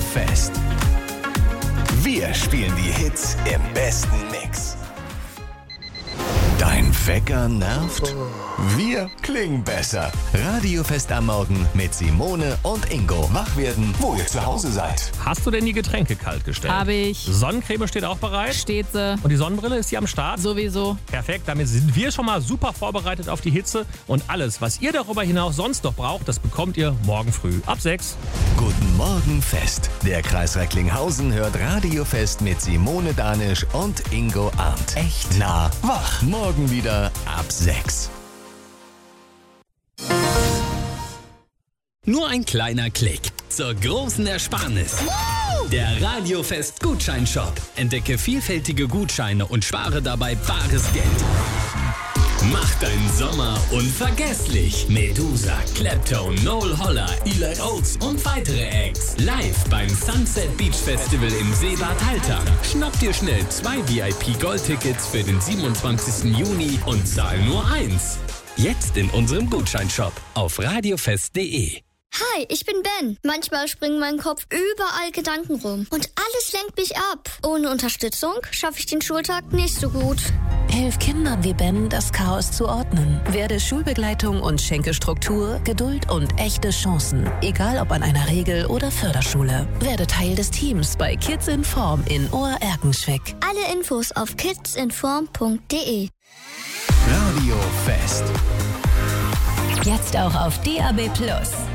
Fest. Wir spielen die Hits im besten Mix. Dein Wecker nervt? Wir klingen besser. Radiofest am Morgen mit Simone und Ingo. Wach werden, wo ihr zu Hause seid. Hast du denn die Getränke kalt gestellt? Habe ich. Sonnencreme steht auch bereit? Steht sie. Und die Sonnenbrille ist hier am Start? Sowieso. Perfekt, damit sind wir schon mal super vorbereitet auf die Hitze. Und alles, was ihr darüber hinaus sonst noch braucht, das bekommt ihr morgen früh ab 6. Guten Morgen, Fest. Der Kreis Recklinghausen hört Radiofest mit Simone Danisch und Ingo Arndt. Echt nah wach. Morgen wieder ab 6. Nur ein kleiner Klick zur großen Ersparnis. Der Radiofest Gutscheinshop. Entdecke vielfältige Gutscheine und spare dabei bares Geld. Mach deinen Sommer unvergesslich. Medusa, Clapton, Noel Holler, Eli Oates und weitere Acts. Live beim Sunset Beach Festival im Seebad Haltern. Schnapp dir schnell 2 VIP-Goldtickets für den 27. Juni und zahl nur 1. Jetzt in unserem Gutscheinshop auf radiofest.de. Hi, ich bin Ben. Manchmal springen in meinem Kopf überall Gedanken rum und alles lenkt mich ab. Ohne Unterstützung schaffe ich den Schultag nicht so gut. Hilf Kindern wie Ben, das Chaos zu ordnen. Werde Schulbegleitung und schenke Struktur, Geduld und echte Chancen. Egal ob an einer Regel- oder Förderschule. Werde Teil des Teams bei Kids in Form in Ohr-Erkenschwick. Alle Infos auf kidsinform.de. Radiofest. Jetzt auch auf DAB+.